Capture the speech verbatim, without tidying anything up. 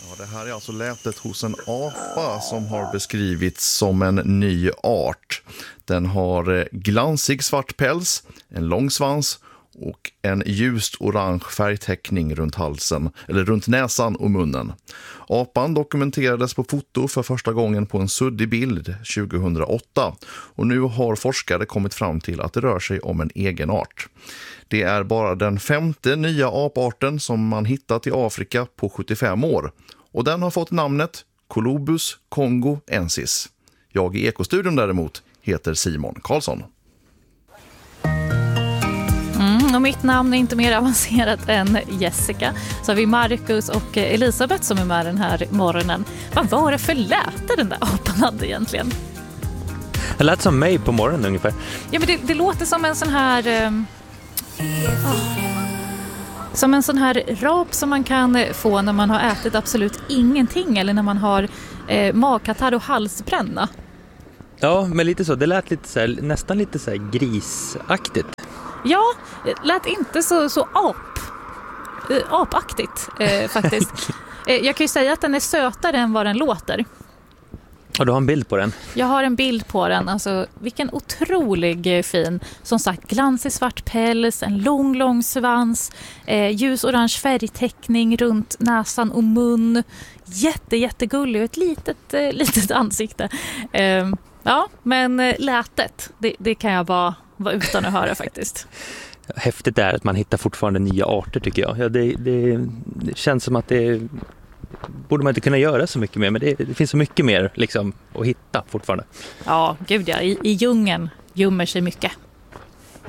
Ja, det här är alltså lätet hos en apa som har beskrivits som en ny art. Den har glansig svart päls, en lång svans och en ljust orange färgteckning runt halsen, eller runt näsan och munnen. Apan dokumenterades på foto för första gången på en suddig bild tjugohundraåtta och nu har forskare kommit fram till att det rör sig om en egen art. Det är bara den femte nya aparten som man hittat i Afrika på sjuttiofem år och den har fått namnet Colobus congoensis. Jag i Ekostudion däremot heter Simon Karlsson. Mm, och mitt namn är inte mer avancerat än Jessica. Så har vi Marcus och Elisabeth som är med den här morgonen. Vad var det för läte den där apan hade egentligen? Det lät som mig på morgonen ungefär. Ja, men det, det låter som en sån här... Um, oh, som en sån här rap som man kan få när man har ätit absolut ingenting. Eller när man har eh, magkatarr och halsbränna. Ja, men lite så. Det lät lite så här, nästan lite så här grisaktigt. Ja, lät inte så, så ap, äh, apaktigt äh, faktiskt. äh, jag kan ju säga att den är sötare än vad den låter. Och du har en bild på den? Jag har en bild på den. Alltså, vilken otrolig fin. Som sagt, glansig svart päls, en lång, lång svans, eh, ljus orange färgteckning runt näsan och mun. Jätte, jättegullig och ett litet, eh, litet ansikte. Eh, ja, men eh, lätet, det, det kan jag bara... var utan att höra faktiskt. Häftigt är att man hittar fortfarande nya arter tycker jag. Ja, det, det, det känns som att det borde man inte kunna göra så mycket mer, men det, det finns så mycket mer liksom att hitta fortfarande. Ja, gud ja. I, i djungeln gömmer sig mycket.